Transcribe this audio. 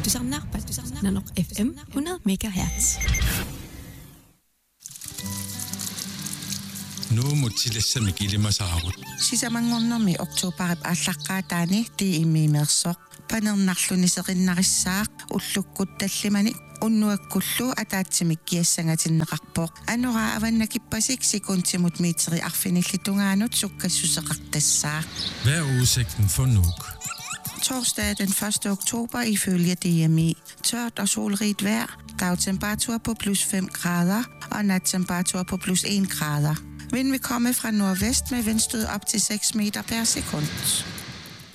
Tusarnaarpat Nanoq FM 100 MHz. Nu mutilassami kilimasaarut. Sisamangornermi oktoberip ааллаққаатаани тииммиимерсоқ панернарлунисеқиннарissаақ уллуккут таллимани уннуаккуллу атаатсимик киассангатиннеқарпоқ анура аваннакиппасик секундтимут митери арфиниллитунгаанут суккассусеқартассаақ. Hvad er udsigten for Nuuk? Torsdag den 1. oktober ifølge DMI. Tørt og solrigt vejr. Dagtemperatur på plus 5 grader og nattemperatur på plus 1 grader. Vind vil komme fra nordvest med vindstød op til 6 meter per sekund.